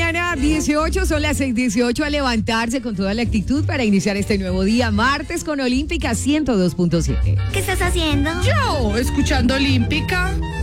mañana, 18, son las 6:18, a levantarse con toda la actitud para iniciar este nuevo día, martes con Olímpica 102.7. ¿Qué estás haciendo? Yo, escuchando Olímpica.